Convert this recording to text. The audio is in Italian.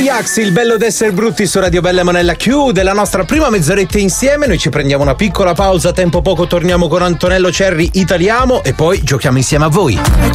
Ajax, il bello d'essere brutti su Radio Bella Manella chiude la nostra prima mezz'oretta insieme. Noi ci prendiamo una piccola pausa, tempo poco torniamo con Antonello Cerri, Italiamo, e poi giochiamo insieme a voi.